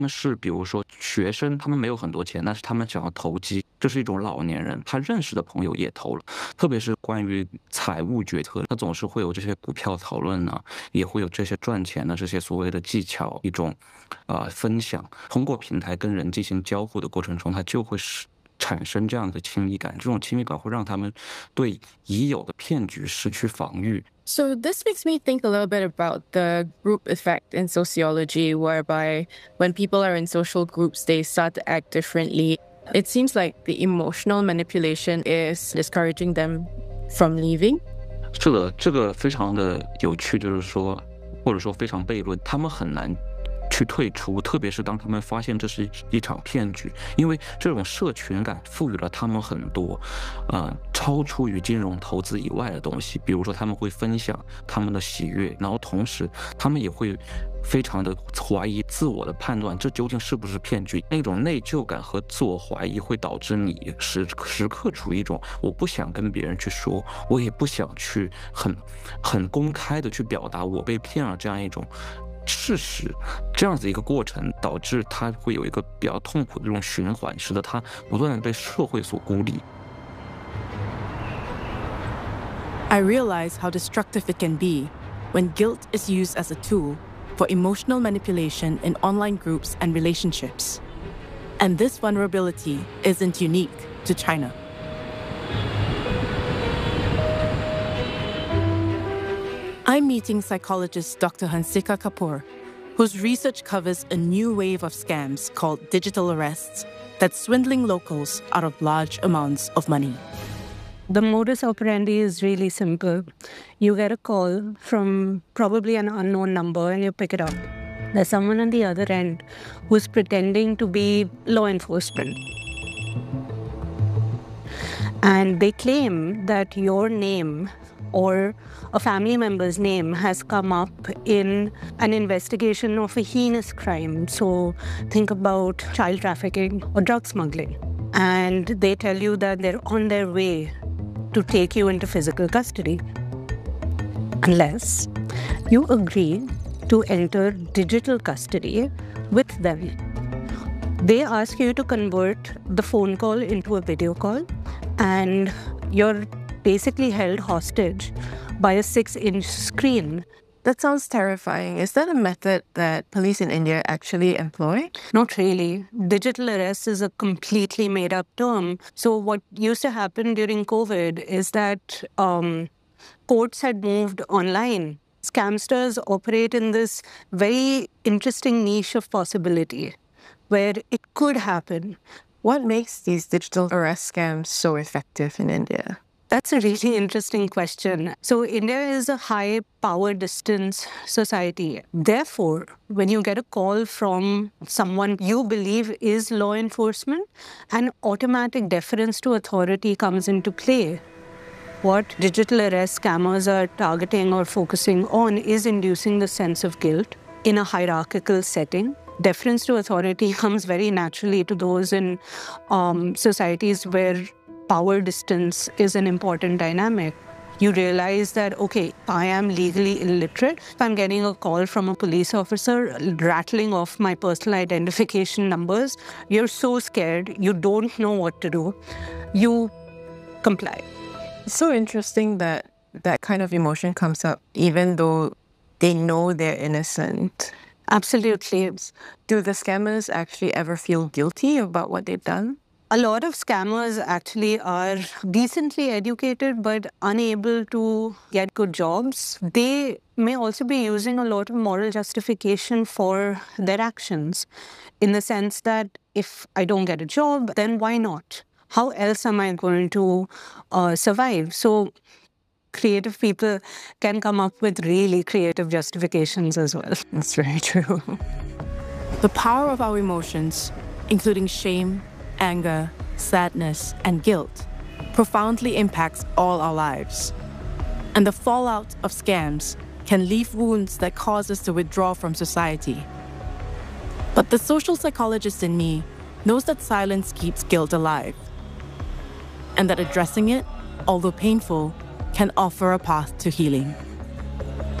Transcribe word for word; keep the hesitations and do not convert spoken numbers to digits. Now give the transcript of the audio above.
们是比如说学生，他们没有很多钱，但是他们想要投机，这是一种老年人，他认识的朋友也投了，特别是关于财务决策，他总是会有这些股票讨论呢，也会有这些赚钱的这些所谓的技巧，一种呃分享，通过平台跟人进行交互的过程中，它就会是产生这样的亲密感，这种亲密感会让他们对已有的骗局失去防御。 So this makes me think a little bit about the group effect in sociology, whereby when people are in social groups, they start to act differently. It seems like the emotional manipulation is discouraging them from leaving. 是的，这个非常的有趣，就是说，或者说非常悖论，他们很难去退出，特别是当他们发现这是一场骗局，因为这种社群感赋予了他们很多呃超出于金融投资以外的东西，比如说他们会分享他们的喜悦，然后同时他们也会非常的怀疑自我的判断，这究竟是不是骗局。那种内疚感和自我怀疑会导致你时时刻处于一种我不想跟别人去说，我也不想去很很公开的去表达我被骗了这样一种事实，这样子一个过程导致他会有一个比较痛苦的这种循环，使得他不断的被社会所孤立。 I realize how destructive it can be when guilt is used as a tool for emotional manipulation in online groups and relationships. And this vulnerability isn't unique to China. I'm meeting psychologist Doctor Hansika Kapoor, whose research covers a new wave of scams called digital arrests that's swindling locals out of large amounts of money. The modus operandi is really simple. You get a call from probably an unknown number and you pick it up. There's someone on the other end who's pretending to be law enforcement. And they claim that your name or a family member's name has come up in an investigation of a heinous crime. So think about child trafficking or drug smuggling. And they tell you that they're on their way to take you into physical custody, unless you agree to enter digital custody with them. They ask you to convert the phone call into a video call, and you're basically held hostage by a six-inch screen. That sounds terrifying. Is that a method that police in India actually employ? Not really. Digital arrest is a completely made-up term. So what used to happen during COVID is that um, courts had moved online. Scamsters operate in this very interesting niche of possibility where it could happen. What makes these digital arrest scams so effective in India? That's a really interesting question. So India is a high power distance society. Therefore, when you get a call from someone you believe is law enforcement, an automatic deference to authority comes into play. What digital arrest scammers are targeting or focusing on is inducing the sense of guilt in a hierarchical setting. Deference to authority comes very naturally to those in um, societies where power distance is an important dynamic. You realize that, okay, I am legally illiterate. If I'm getting a call from a police officer rattling off my personal identification numbers, you're so scared, you don't know what to do. You comply. It's so interesting that that kind of emotion comes up even though they know they're innocent. Absolutely. Do the scammers actually ever feel guilty about what they've done? A lot of scammers actually are decently educated but unable to get good jobs. They may also be using a lot of moral justification for their actions, in the sense that if I don't get a job, then why not? How else am I going to uh, survive? So creative people can come up with really creative justifications as well. That's very true. The power of our emotions, including shame, anger, sadness, and guilt, profoundly impacts all our lives. And the fallout of scams can leave wounds that cause us to withdraw from society. But the social psychologist in me knows that silence keeps guilt alive, and that addressing it, although painful, can offer a path to healing.